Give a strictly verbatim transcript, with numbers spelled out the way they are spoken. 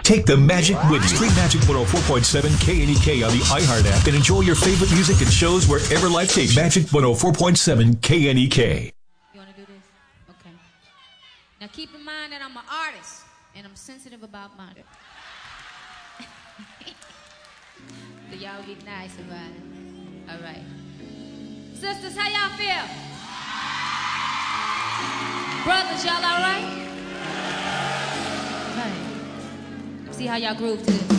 Take the magic with you. Stream Magic one oh four point seven K N E K on the iHeart app and enjoy your favorite music and shows wherever life takes you. Magic one oh four point seven K N E K. You want to do this? Okay. Now keep in mind that I'm an artist and I'm sensitive about murder. So y'all get nice about it. All right. Sisters, how y'all feel? Brothers, y'all all right? All right. See how y'all groove to this.